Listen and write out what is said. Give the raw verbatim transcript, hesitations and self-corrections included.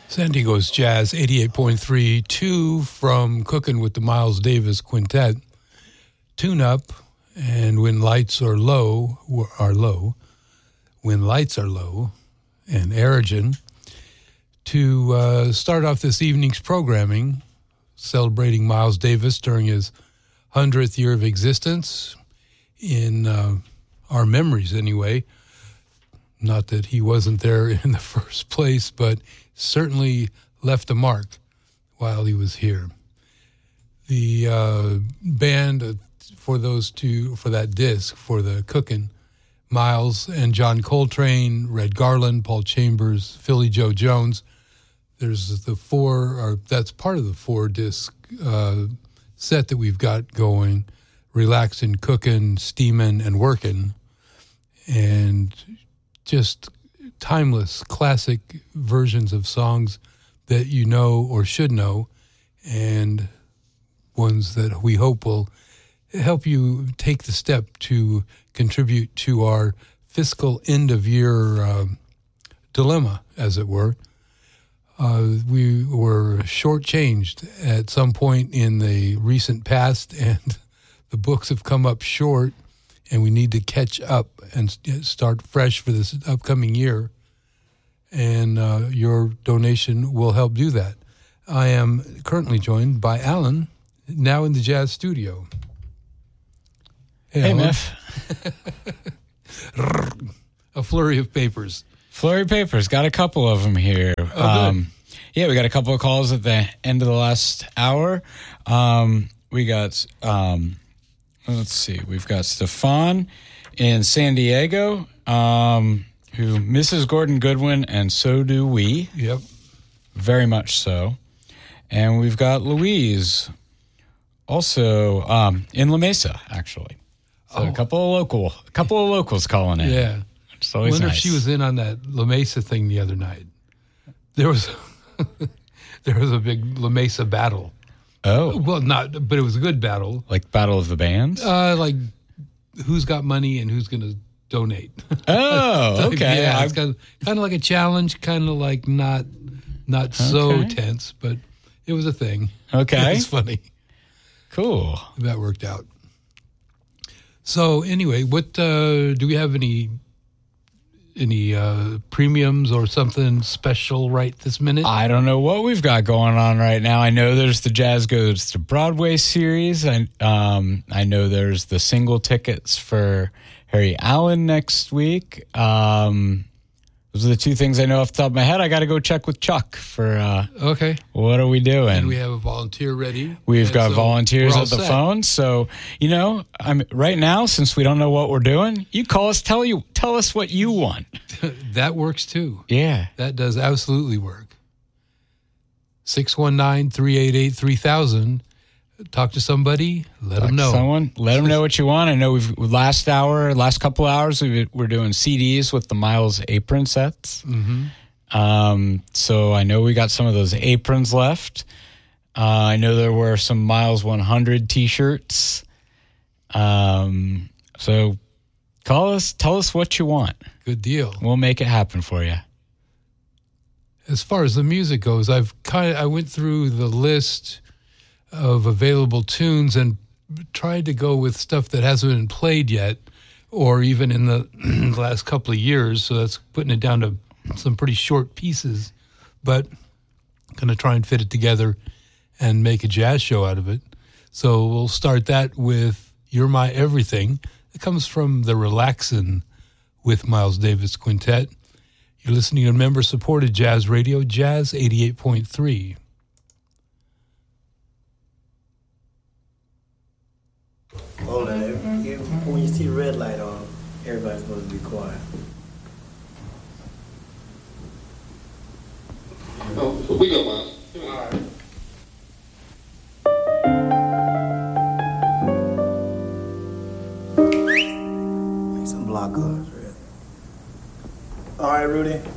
San Diego's Jazz eighty-eight point three, two from Cooking with the Miles Davis Quintet, Tune Up, and When Lights Are Low, are low, When Lights Are Low, and Aerogen, to uh, start off this evening's programming, celebrating Miles Davis during his hundredth year of existence, in uh, our memories anyway. Not that he wasn't there in the first place, but certainly left a mark while he was here. The uh, band for those two, for that disc, for the Cookin', Miles and John Coltrane, Red Garland, Paul Chambers, Philly Joe Jones. There's the four, or that's part of the four disc uh, set that we've got going, Relaxin', Cookin', Steamin', and Workin'. And just timeless, classic versions of songs that you know or should know, and ones that we hope will help you take the step to contribute to our fiscal end-of-year uh, dilemma, as it were. Uh, we were shortchanged at some point in the recent past, and the books have come up short, and we need to catch up and start fresh for this upcoming year. And uh, your donation will help do that. I am currently joined by Alan, now in the Jazz studio. Hey, hey Miff. A flurry of papers. Flurry of papers. Got a couple of them here. Oh, um, yeah, we got a couple of calls at the end of the last hour. Um, we got... Um, Let's see. We've got Stefan in San Diego, um, who misses Gordon Goodwin, and so do we. Yep. Very much so. And we've got Louise, also um, in La Mesa, actually. So oh. a couple of local, a couple of locals calling in. Yeah. It's always I wonder nice. if she was in on that La Mesa thing the other night. There was, there was a big La Mesa battle. Oh. Well, not, but it was a good battle. Like Battle of the Bands? Uh, like who's got money and who's going to donate. Oh, okay. Yeah, it's kind of, kind of like a challenge, kind of like not not so okay. tense, but it was a thing. Okay. It was funny. Cool. That worked out. So anyway, what uh, do we have any any uh, premiums or something special right this minute? I don't know what we've got going on right now. I know there's the Jazz Goes to Broadway series. I um I know there's the single tickets for Harry Allen next week. Um, those are the two things I know off the top of my head. I got to go check with Chuck for uh, okay. What are we doing? And we have a volunteer ready. We've and got so volunteers at the set. phone. So, you know, I'm right now, since we don't know what we're doing, you call us, tell you, tell us what you want. That works too. Yeah. That does absolutely work. six one nine, three eight eight, three thousand. Talk to somebody, let Talk them know. To someone, let them know what you want. I know we've last hour, last couple hours, we've, we're doing C Ds with the Miles apron sets. Mm-hmm. Um, so I know we got some of those aprons left. Uh, I know there were some Miles one hundred T-shirts. Um, so call us, tell us what you want. Good deal. We'll make it happen for you. As far as the music goes, I've kind of, I went through the list of available tunes and tried to go with stuff that hasn't been played yet, or even in the last couple of years. So that's putting it down to some pretty short pieces, but going to try and fit it together and make a jazz show out of it. So we'll start that with You're My Everything. It comes from the Relaxin' with Miles Davis Quintet. You're listening to member-supported Jazz Radio, Jazz eighty-eight point three. Hold on. When you see the red light on, everybody's supposed to be quiet. Oh, we go, Miles. All right. Make some block guards, Red. All right, Rudy.